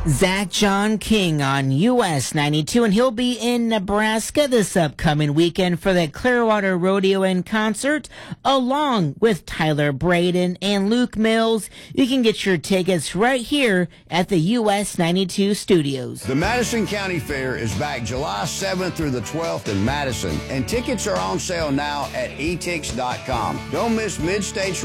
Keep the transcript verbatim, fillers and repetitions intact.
Zach John King on U S ninety-two, and he'll be in Nebraska this upcoming weekend for the Clearwater Rodeo and Concert, along with Tyler Braden and Luke Mills. You can get your tickets right here at the U S ninety-two studios. The Madison County Fair is back July seventh through the twelfth in Madison, and tickets are on sale now at e tix dot com. Don't miss Mid-States